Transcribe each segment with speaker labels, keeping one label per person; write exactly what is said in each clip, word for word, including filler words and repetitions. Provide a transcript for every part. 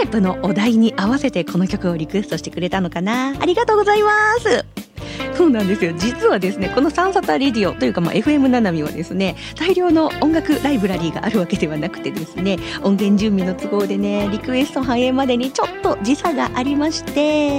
Speaker 1: ープのお題に合わせてこの曲をリクエストしてくれたのかな。ありがとうございます。そうなんですよ。実はですね、このサンサタレディオというか、まあ、エフエム ななみはですね、大量の音楽ライブラリーがあるわけではなくてですね、音源準備の都合でね、リクエスト反映までにちょっと時差がありまして、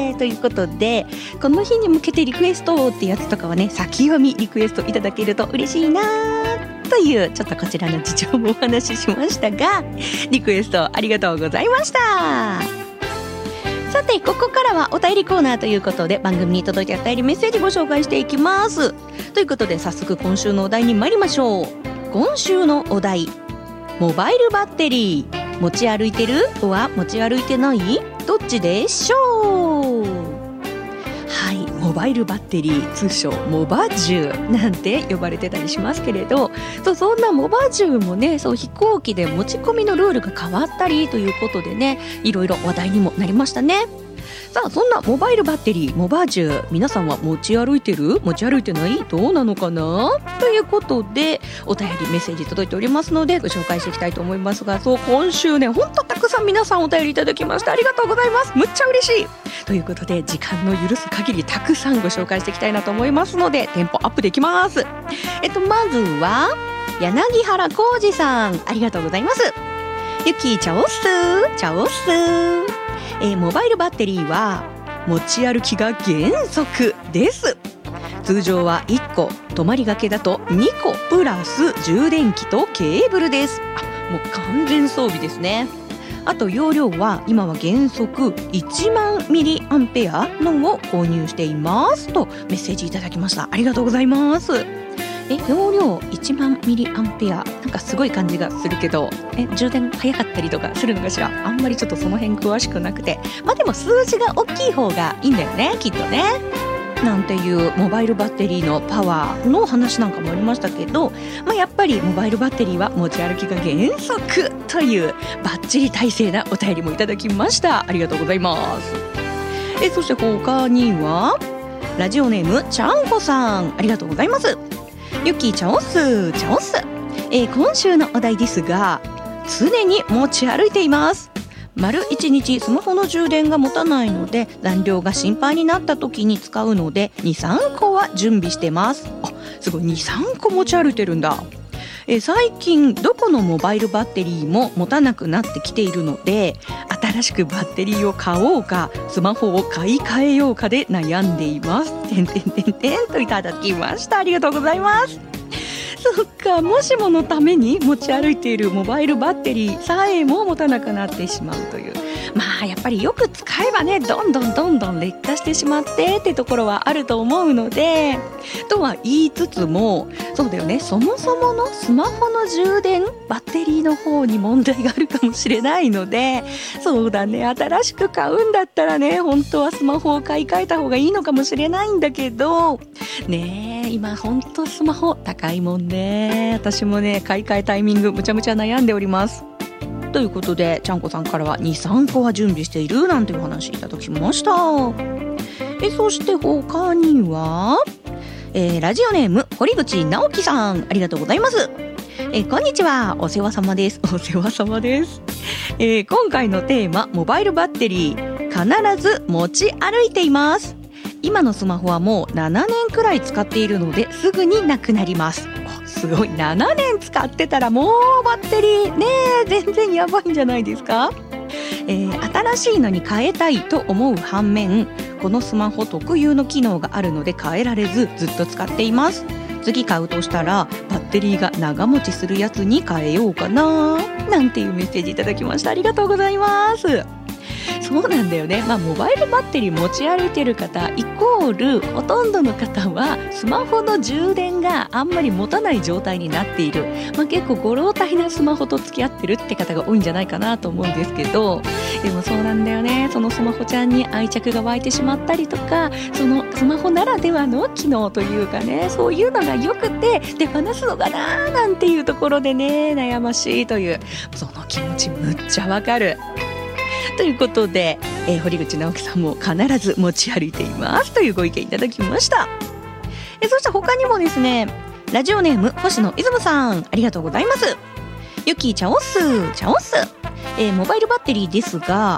Speaker 1: ということでこの日に向けてリクエストってやつとかはね、先読みリクエストいただけると嬉しいなという、ちょっとこちらの事情もお話ししましたが、リクエストありがとうございました。さて、ここからはお便りコーナーということで、番組に届いたお便りメッセージご紹介していきます。ということで、早速今週のお題に参りましょう。今週のお題、モバイルバッテリー持ち歩いてるは持ち歩いてない、どっちでしょう。はい、モバイルバッテリー、通称モバジュなんて呼ばれてたりしますけれど、そう、そんなモバジュもね、そう飛行機で持ち込みのルールが変わったりということでね、いろいろ話題にもなりましたね。さあ、そんなモバイルバッテリー、モバジュ、皆さんは持ち歩いてる？持ち歩いてない？どうなのかな？ということで、お便りメッセージ届いておりますので、ご紹介していきたいと思いますが、そう、今週ね、ほんとたくさん皆さんお便りいただきましてありがとうございます。むっちゃ嬉しい。ということで、時間の許す限りたくさんご紹介していきたいなと思いますので、テンポアップできます。えっと、まずは、柳原浩二さん、ありがとうございます。ゆきちゃおっすちゃおっす、えー、モバイルバッテリーは持ち歩きが原則です。通常はいっこ、泊まりがけだとにこプラス充電器とケーブルです。あ、もう完全装備ですね。あと容量は今は原則いちまんミリアンペアのを購入していますとメッセージいただきました。ありがとうございます。え、容量いちまんミリアンペア、なんかすごい感じがするけど、え、充電早かったりとかするのかしら。あんまりちょっとその辺詳しくなくて、まあでも数字が大きい方がいいんだよね、きっとね。なんていうモバイルバッテリーのパワーの話なんかもありましたけど、まあ、やっぱりモバイルバッテリーは持ち歩きが原則というバッチリ体制なお便りもいただきました。ありがとうございます。え、そして他にはラジオネームちゃんこさん、ありがとうございます。ゆきちゃおっすちゃおっす、えー、今週のお題ですが、常に持ち歩いています。丸一日スマホの充電が持たないので、残量が心配になった時に使うので にさんこは準備してます。あ、すごい、にさんこ持ち歩いてるんだ。えー、最近どこのモバイルバッテリーも持たなくなってきているので、新しくバッテリーを買おうかスマホを買い替えようかで悩んでいます。てんてんてんてんといただきました。ありがとうございます。そっか、もしものために持ち歩いているモバイルバッテリーさえも持たなくなってしまうという、まあやっぱりよく使えばね、どんどんどんどん劣化してしまってってところはあると思うので、とは言いつつも、そうだよね、そもそものスマホの充電バッテリーの方に問題があるかもしれないので、そうだね、新しく買うんだったらね、本当はスマホを買い替えた方がいいのかもしれないんだけどねえ、今本当スマホ高いもんね。私もね、買い替えタイミングむちゃむちゃ悩んでおります。ということで、ちゃんこさんからは にさんこは準備しているなんていうお話いただきました。え、そして他には、えー、ラジオネーム堀口直樹さん、ありがとうございます。えー、こんにちは、お世話様です。お世話様です。えー、今回のテーマ、モバイルバッテリー必ず持ち歩いています。今のスマホはもうななねんくらい使っているのですぐになくなります。すごい、ななねん使ってたらもうバッテリーね全然やばいんじゃないですか。えー、新しいのに変えたいと思う反面、このスマホ特有の機能があるので変えられずずっと使っています。次買うとしたらバッテリーが長持ちするやつに変えようかななんていうメッセージいただきました。ありがとうございます。そうなんだよね、まあ、モバイルバッテリー持ち歩いてる方イコールほとんどの方はスマホの充電があんまり持たない状態になっている、まあ、結構ご老体なスマホと付き合ってるって方が多いんじゃないかなと思うんですけど、でもそうなんだよね、そのスマホちゃんに愛着が湧いてしまったりとか、そのスマホならではの機能というかね、そういうのが良くて手放すのかななんていうところでね、悩ましいという、その気持ちむっちゃわかるということで、えー、堀口直樹さんも必ず持ち歩いていますというご意見いただきました。えー、そして他にもですね、ラジオネーム星野出雲さん、ありがとうございます。ゆきちゃおっすちゃおっす、えー、モバイルバッテリーですが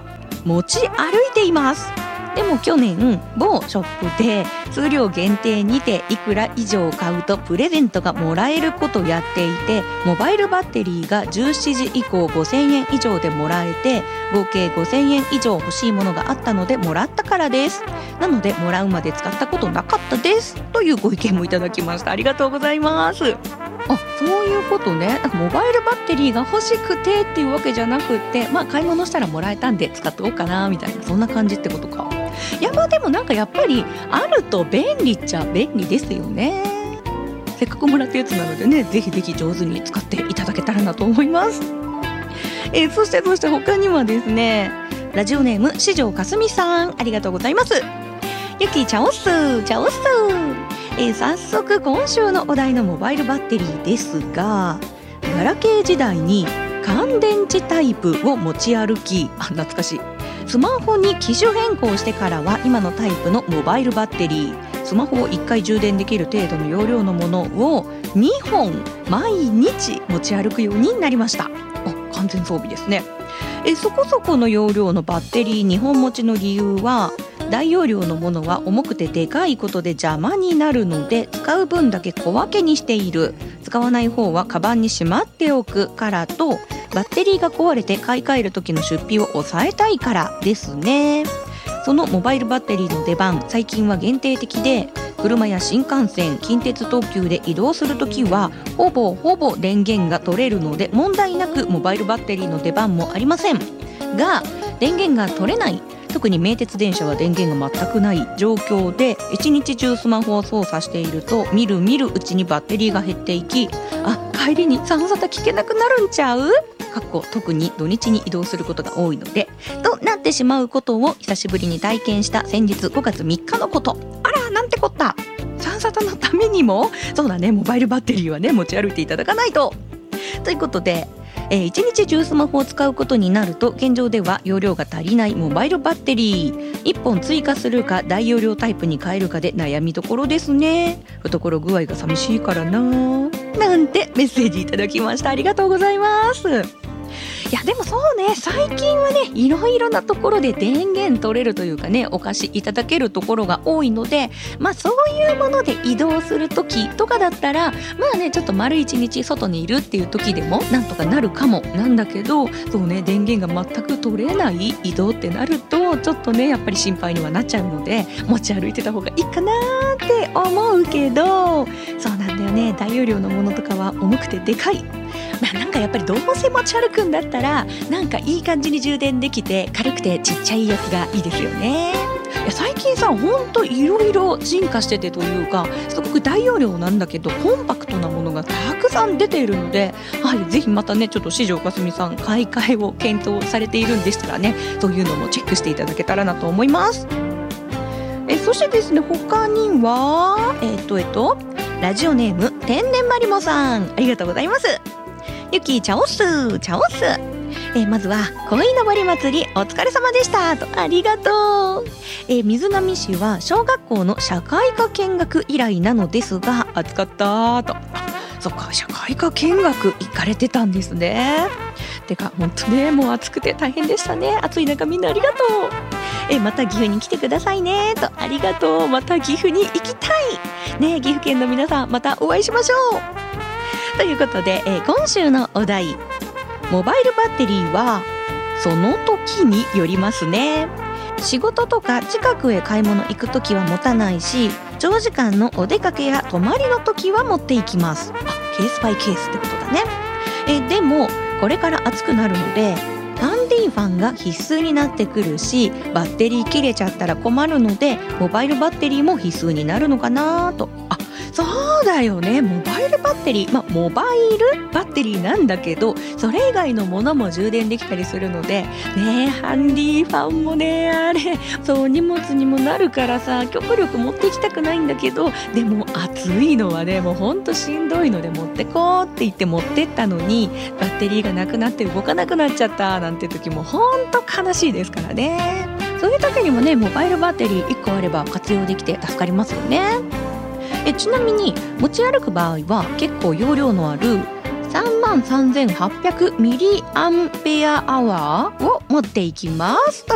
Speaker 1: 持ち歩いています。でも去年某ショップで数量限定にていくら以上買うとプレゼントがもらえることやっていて、モバイルバッテリーがじゅうしちじ以降ごせんえん以上でもらえて、合計ごせんえん以上欲しいものがあったのでもらったからです。なのでもらうまで使ったことなかったです、というご意見もいただきました。ありがとうございます。あ、そういうことね。モバイルバッテリーが欲しくてっていうわけじゃなくって、まあ買い物したらもらえたんで使っておこうかなみたいな、そんな感じってことか。いや、まあでもなんかやっぱりあると便利っちゃ便利ですよね。せっかくもらったやつなのでね、ぜひぜひ上手に使っていただけたらなと思います。えー、そしてそして他にはですね、ラジオネーム四条かすみさん、ありがとうございます。ゆきチャオスチャオス、えー、早速今週のお題のモバイルバッテリーですが、ガラケー時代に乾電池タイプを持ち歩き、あ、懐かしい。スマホに機種変更してからは今のタイプのモバイルバッテリー、スマホをいっかい充電できる程度の容量のものをにほん毎日持ち歩くようになりました。あ、完全装備ですね。えそこそこの容量のバッテリーにほん持ちの理由は、大容量のものは重くてでかいことで邪魔になるので使う分だけ小分けにしている、使わない方はカバンにしまっておくからと、バッテリーが壊れて買い替える時の出費を抑えたいからですね。そのモバイルバッテリーの出番、最近は限定的で、車や新幹線、近鉄特急で移動するときはほぼほぼ電源が取れるので問題なくモバイルバッテリーの出番もありませんが、電源が取れない、特に名鉄電車は電源が全くない状況で一日中スマホを操作していると、みるみるうちにバッテリーが減っていき、あ、帰りにサンサタ聞けなくなるんちゃう、かっこ特に土日に移動することが多いのでとなってしまうことを久しぶりに体験した先日ごがつみっかのこと。あら、なんてこった。サンサタのためにもそうだね、モバイルバッテリーはね持ち歩いていただかないと。ということで、えー、一日中スマホを使うことになると、現状では容量が足りないモバイルバッテリーいっぽん追加するか大容量タイプに変えるかで悩みどころですね。懐具合が寂しいからな、なんてメッセージいただきました。ありがとうございます。いやでもそうね、最近はねいろいろなところで電源取れるというかね、お貸しいただけるところが多いので、まあそういうもので移動する時とかだったら、まあねちょっと丸一日外にいるっていう時でもなんとかなるかもなんだけど、そうね、電源が全く取れない移動ってなるとちょっとねやっぱり心配にはなっちゃうので、持ち歩いてた方がいいかなって思うけど、そうなんだよね、大容量のものとかは重くてでかい。まあなんかやっぱりどうせ持ち歩くんだったら、なんかいい感じに充電できて軽くてちっちゃいやつがいいですよね。いや最近さ、ほんといろいろ進化しててというか、すごく大容量なんだけどコンパクトなものがたくさん出ているので、はい、ぜひまたねちょっと四条かすみさん買い替えを検討されているんでしたらね、そういうのもチェックしていただけたらなと思います。えそしてですね、他にはえっとえっとラジオネーム天然マリモさん、ありがとうございます。ゆきチャオスチャオス、えー、まずは鯉のぼり祭りお疲れ様でしたと、ありがとう。えー、水上市は小学校の社会科見学以来なのですが暑かったと。そっか、社会科見学行かれてたんですね。てか本当ね、もう暑くて大変でしたね。暑い中みんなありがとう。えまた岐阜に来てくださいねと、ありがとう。また岐阜に行きたいね。岐阜県の皆さんまたお会いしましょうということで、えー、今週のお題、モバイルバッテリーはその時によりますね。仕事とか近くへ買い物行く時は持たないし、長時間のお出かけや泊まりの時は持っていきます。あ、ケースバイケースってことだね。えでもこれから暑くなるのでハンディファンが必須になってくるし、バッテリー切れちゃったら困るのでモバイルバッテリーも必須になるのかなと。あ、そうだよね、モバイルバッテリー、まあモバイルバッテリーなんだけど、それ以外のものも充電できたりするのでね、ハンディファンもね、あれそう荷物にもなるからさ、極力持っていきたくないんだけど、でも暑いのはねもうほんとしんどいので持ってこうって言って持ってったのにバッテリーがなくなって動かなくなっちゃったなんて時もほんと悲しいですからね。そういう時にもね、モバイルバッテリーいっこあれば活用できて助かりますよね。えちなみに持ち歩く場合は結構容量のあるさんまんさんぜんはっぴゃくミリアンペアアワーを持っていきます。